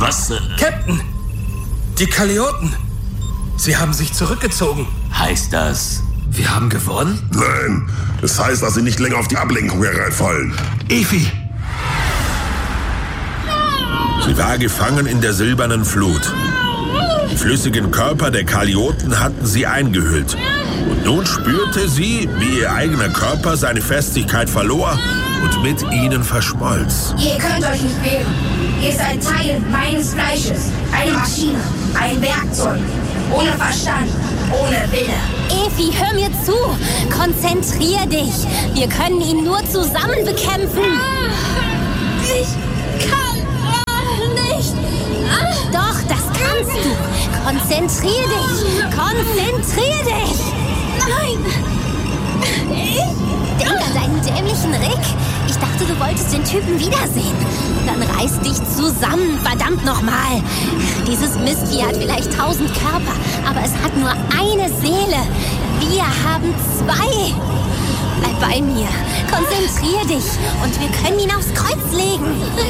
Was? Captain! Die Kalioten! Sie haben sich zurückgezogen. Heißt das? Wir haben gewonnen? Nein, das heißt, dass sie nicht länger auf die Ablenkung hereinfallen. Efi! Sie war gefangen in der silbernen Flut. Die flüssigen Körper der Kalioten hatten sie eingehüllt. Und nun spürte sie, wie ihr eigener Körper seine Festigkeit verlor und mit ihnen verschmolz. Ihr könnt euch nicht wehren. Ihr seid Teil meines Fleisches. Eine Maschine, ein Werkzeug. Ohne Verstand, ohne Wille. Efi, hör mir zu. Konzentrier dich. Wir können ihn nur zusammen bekämpfen. Ich kann nicht. Doch, das kannst du. Konzentrier dich. Konzentrier dich. Nein. Denk an deinen dämlichen Rick. Ich dachte, du wolltest den Typen wiedersehen. Dann reiß dich zusammen, verdammt nochmal. Dieses Mistvieh hat vielleicht 1000 Körper, aber es hat nur eine Seele. Wir haben 2. Bleib bei mir. Konzentrier dich und wir können ihn aufs Kreuz legen.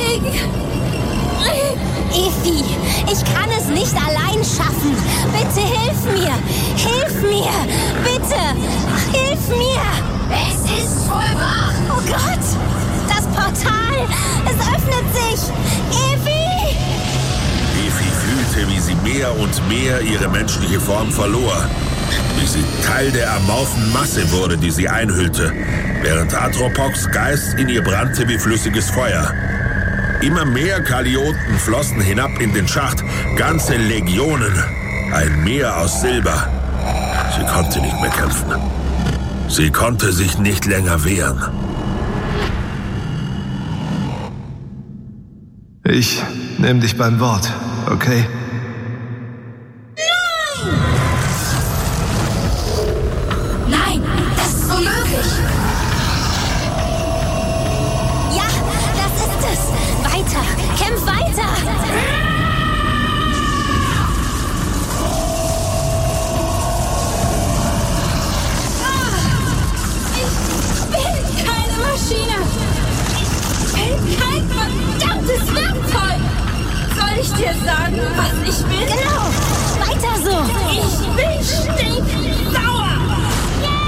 Efi, ich kann es nicht allein schaffen. Bitte hilf mir. Hilf mir. Bitte. Hilf mir. Es ist vollbracht. Oh Gott. Das Portal. Es öffnet sich. Efi. Efi fühlte, wie sie mehr und mehr ihre menschliche Form verlor. Wie sie Teil der amorphen Masse wurde, die sie einhüllte, während Atropoks Geist in ihr brannte wie flüssiges Feuer. Immer mehr Kalioten flossen hinab in den Schacht, ganze Legionen, ein Meer aus Silber. Sie konnte nicht mehr kämpfen. Sie konnte sich nicht länger wehren. Ich nehme dich beim Wort, okay? Nein, das ist unmöglich. Ja, das ist es. Weiter. Kämpf weiter. Ich bin keine Maschine. Ich bin kein verdammtes Werkzeug. Soll ich dir sagen, was ich bin? Genau. Weiter so. Ich will stehen.